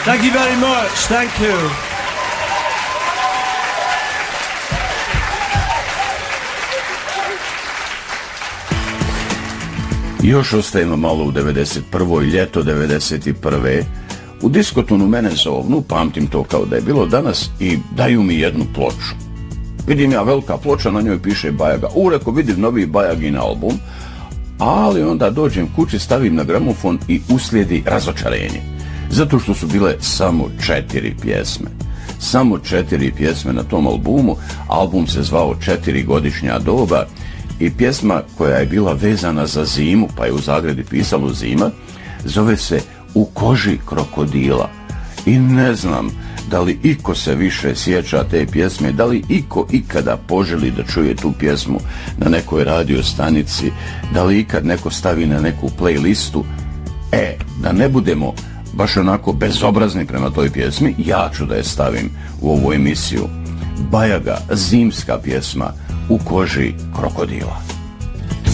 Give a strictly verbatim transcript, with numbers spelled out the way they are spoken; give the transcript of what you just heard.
Thank you very much. Thank you. Još ostajemo malo u devedeset prvoj, ljeto devedeset prve. U diskotonu mene zovnu, pamtim to kao da je bilo danas, i daju mi jednu ploču. Vidim ja velika ploča, na njoj piše Bajaga. U, reko, vidim novi Bajagin album, ali onda dođem kući, stavim na gramofon i uslijedi razočarenje. Zato što su bile samo četiri pjesme. Samo četiri pjesme na tom albumu. Album se zvao Četiri godišnja doba i pjesma koja je bila vezana za zimu, pa je u zagradi pisalo zima, zove se U koži krokodila. I ne znam da li iko se više sjeća te pjesme, da li iko ikada poželi da čuje tu pjesmu na nekoj radio stanici, da li ikad neko stavi na neku playlistu. E, da ne budemo baš onako bezobrazni prema toj pjesmi, ja ću da je stavim u ovu emisiju. Bajaga, zimska pjesma U koži krokodila.